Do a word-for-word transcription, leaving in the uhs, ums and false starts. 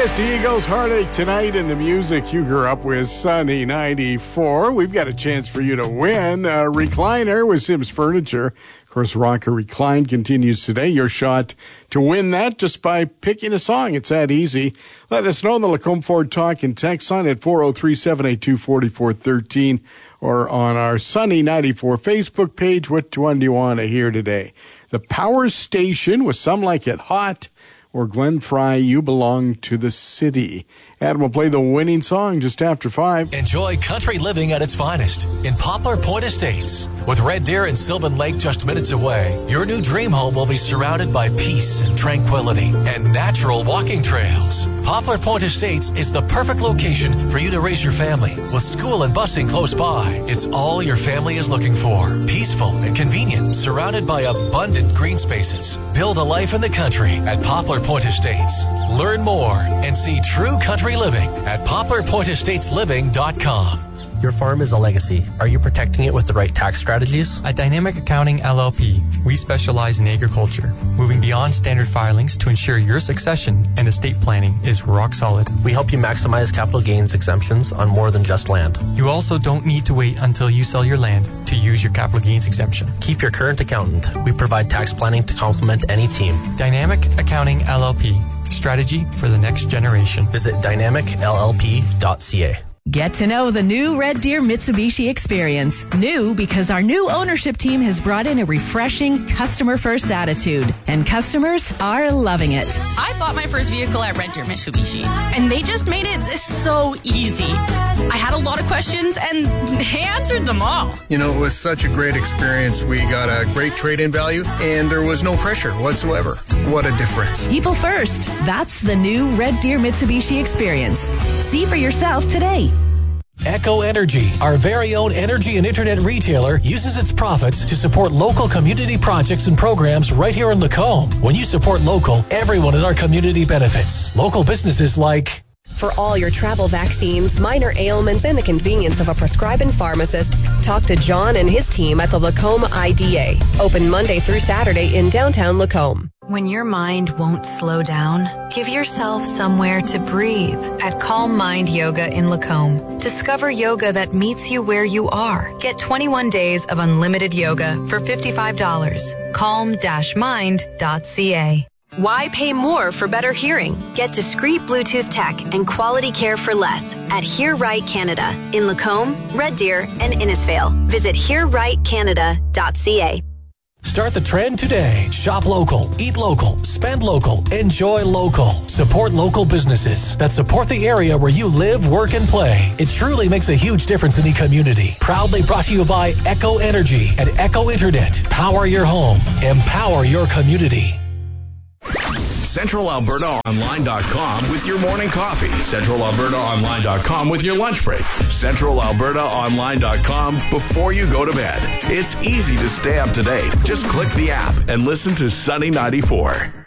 It's the Eagles' Heartache tonight in the music you grew up with, Sunny ninety-four. We've got a chance for you to win a recliner with Sims Furniture. Of course, Rocker Recline continues today. Your shot to win that just by picking a song. It's that easy. Let us know on the Lacombe Ford Talk and text line at four oh three, seven eight two, four four one three or on our Sunny ninety-four Facebook page. Which one do you want to hear today? The Power Station with Some Like It Hot, or Glenn Fry, You Belong to the City. Adam will play the winning song just after five. Enjoy country living at its finest in Poplar Point Estates. With Red Deer and Sylvan Lake just minutes away, your new dream home will be surrounded by peace and tranquility and natural walking trails. Poplar Point Estates is the perfect location for you to raise your family. With school and busing close by, it's all your family is looking for. Peaceful and convenient, surrounded by abundant green spaces. Build a life in the country at Poplar Point Estates. Learn more and see true country living at poplar point estates living dot com. Your farm is a legacy. Are you protecting it with the right tax strategies? At Dynamic Accounting L L P, we specialize in agriculture, moving beyond standard filings to ensure your succession and estate planning is rock solid. We help you maximize capital gains exemptions on more than just land. You also don't need to wait until you sell your land to use your capital gains exemption. Keep your current accountant. We provide tax planning to complement any team. Dynamic Accounting L L P, strategy for the next generation. Visit dynamic l l p dot c a. Get to know the new Red Deer Mitsubishi experience. New because our new ownership team has brought in a refreshing customer-first attitude, and customers are loving it. I bought my first vehicle at Red Deer Mitsubishi, and they just made it so easy. I had a lot of questions, and they answered them all. You know, it was such a great experience. We got a great trade-in value, and there was no pressure whatsoever. What a difference. People first. That's the new Red Deer Mitsubishi experience. See for yourself today. Echo Energy, our very own energy and internet retailer, uses its profits to support local community projects and programs right here in Lacombe. When you support local, everyone in our community benefits. Local businesses like... For all your travel vaccines, minor ailments, and the convenience of a prescribing pharmacist, talk to John and his team at the Lacombe I D A. Open Monday through Saturday in downtown Lacombe. When your mind won't slow down, give yourself somewhere to breathe at Calm Mind Yoga in Lacombe. Discover yoga that meets you where you are. Get twenty-one days of unlimited yoga for fifty-five dollars. calm dash mind dot c a. Why pay more for better hearing? Get discreet Bluetooth tech and quality care for less at Hear Right Canada in Lacombe, Red Deer, and Innisfail. Visit hear right canada dot c a. Start the trend today. Shop local, eat local, spend local, enjoy local. Support local businesses that support the area where you live, work, and play. It truly makes a huge difference in the community. Proudly brought to you by Echo Energy and Echo Internet. Power your home. Empower your community. Central Alberta Online dot com with your morning coffee. Central Alberta Online dot com with your lunch break. Central Alberta Online dot com before you go to bed. It's easy to stay up to date. Just click the app and listen to Sunny ninety-four.